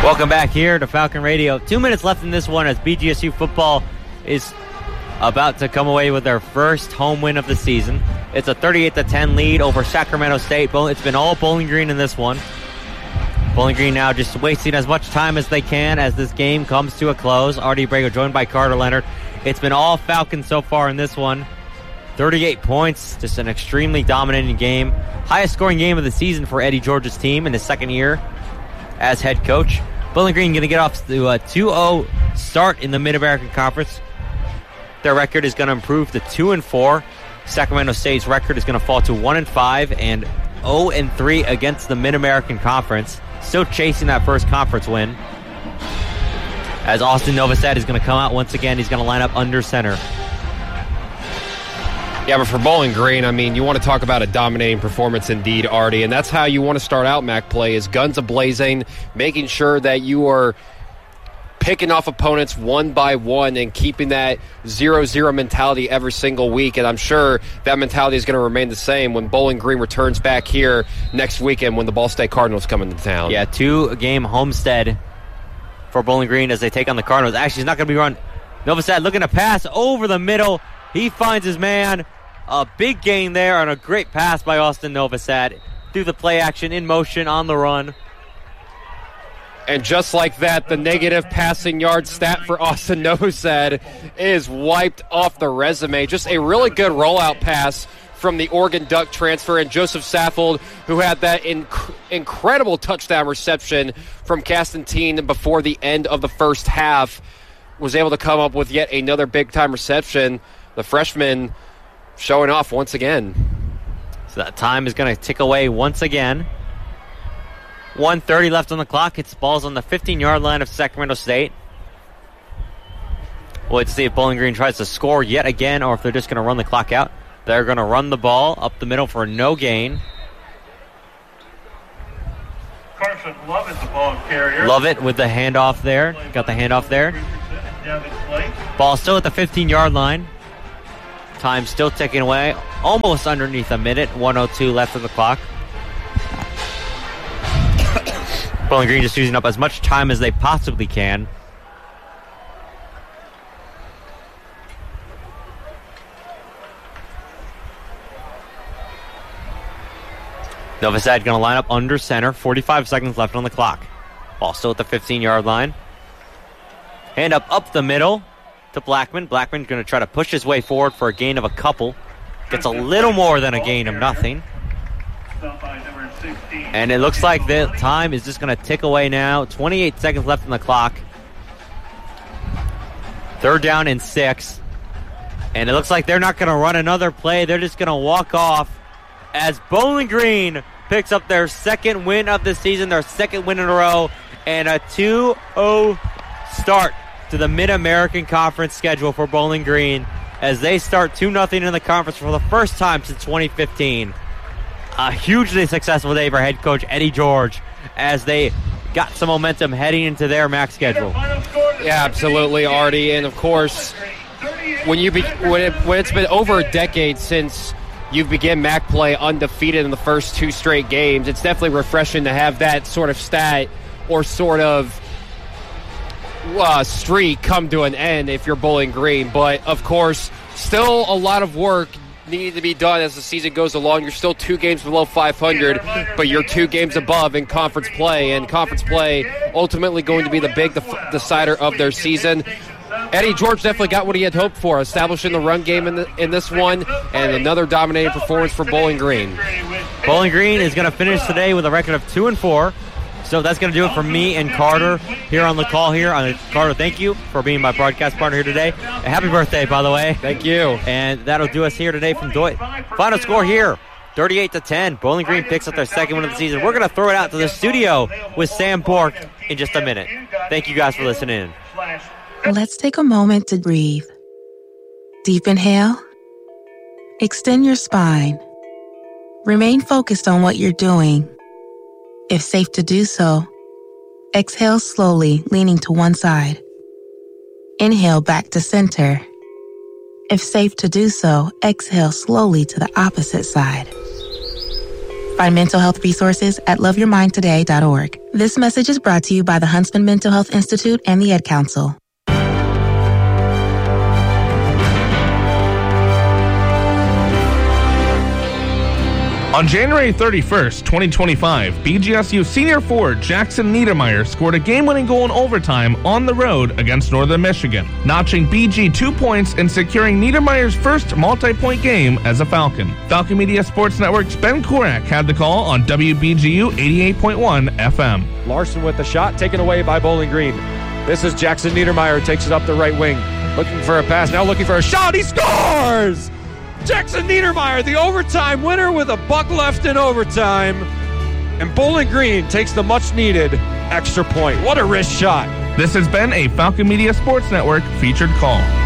Welcome back here to Falcon Radio. 2 minutes left in this one as BGSU football is about to come away with their first home win of the season. It's a 38-10 lead over Sacramento State. It's been all Bowling Green in this one. Bowling Green now just wasting as much time as they can as this game comes to a close. Artie Brago joined by Carter Leonard. It's been all Falcons so far in this one. 38 points, just an extremely dominating game. Highest scoring game of the season for Eddie George's team in his second year as head coach. Bowling Green going to get off to a 2-0 start in the Mid-American Conference. Their record is going to improve to 2-4. Sacramento State's record is going to fall to 1-5 and 0-3 against the Mid-American Conference. Still chasing that first conference win. As Austin Novosad is going to come out once again. He's going to line up under center. Yeah, but for Bowling Green, I mean, you want to talk about a dominating performance indeed, Artie, and that's how you want to start out MAC play, is guns a-blazing, making sure that you are picking off opponents one by one and keeping that 0-0 mentality every single week, and I'm sure that mentality is going to remain the same when Bowling Green returns back here next weekend when the Ball State Cardinals come into town. Yeah, 2-game homestead for Bowling Green as they take on the Cardinals. Actually, it's not going to be run. Novosad looking to pass over the middle. He finds his man. A big gain there and a great pass by Austin Novosad through the play action, in motion, on the run. And just like that, the negative passing yard stat for Austin Novosad is wiped off the resume. Just a really good rollout pass from the Oregon Duck transfer, and Joseph Saffold, who had that incredible touchdown reception from Castantine before the end of the first half, was able to come up with yet another big-time reception. The freshman showing off once again. So that time is going to tick away once again. 1:30 left on the clock. It's balls on the 15-yard line of Sacramento State. We'll wait to see if Bowling Green tries to score yet again or if they're just going to run the clock out. They're going to run the ball up the middle for no gain. Carson Lovett, the ball carrier. Lovett with the handoff there. Got the handoff there. Ball still at the 15-yard line. Time still ticking away. Almost underneath a minute. 1:02 left on the clock. Bowling Green just using up as much time as they possibly can. Novosad going to line up under center. 45 seconds left on the clock. Ball still at the 15-yard line. Hand up the middle to Blackman. Blackman's going to try to push his way forward for a gain of a couple. Gets a little more than a gain of nothing. And it looks like the time is just going to tick away now. 28 seconds left on the clock. 3rd down and 6. And it looks like they're not going to run another play. They're just going to walk off as Bowling Green picks up their second win of the season, their second win in a row, and a 2-0 start to the Mid-American Conference schedule for Bowling Green as they start 2-0 in the conference for the first time since 2015. A hugely successful day for head coach Eddie George as they got some momentum heading into their MAC schedule. Yeah, absolutely, Artie. And of course, when it's been over a decade since you began MAC play undefeated in the first 2 straight games, it's definitely refreshing to have that sort of stat or sort of streak come to an end if you're Bowling Green. But of course, still a lot of work needed to be done as the season goes along. You're still 2 games below 500, but you're 2 games above in conference play, and conference play ultimately going to be the big decider of their season. Eddie George definitely got what he had hoped for, establishing the run game in this one, and another dominating performance for Bowling Green. Bowling Green is going to finish today with a record of 2-4. So that's going to do it for me and Carter here on the call here. Carter, thank you for being my broadcast partner here today. Happy birthday, by the way. Thank you. And that'll do us here today from Doyle. Final score here, 38-10. Bowling Green picks up their second win of the season. We're going to throw it out to the studio with Sam Bork in just a minute. Thank you guys for listening in. Let's take a moment to breathe. Deep inhale. Extend your spine. Remain focused on what you're doing. If safe to do so, exhale slowly, leaning to one side. Inhale back to center. If safe to do so, exhale slowly to the opposite side. Find mental health resources at loveyourmindtoday.org. This message is brought to you by the Huntsman Mental Health Institute and the Ad Council. On January 31st, 2025, BGSU senior forward Jackson Niedermeyer scored a game-winning goal in overtime on the road against Northern Michigan, notching BG 2 points and securing Niedermeyer's first multi-point game as a Falcon. Falcon Media Sports Network's Ben Korak had the call on WBGU 88.1 FM. Larson with the shot, taken away by Bowling Green. This is Jackson Niedermeyer, takes it up the right wing. Looking for a pass, now looking for a shot, he scores! Jackson Niedermeyer, the overtime winner with a buck left in overtime. And Bowling Green takes the much-needed extra point. What a wrist shot. This has been a Falcon Media Sports Network featured call.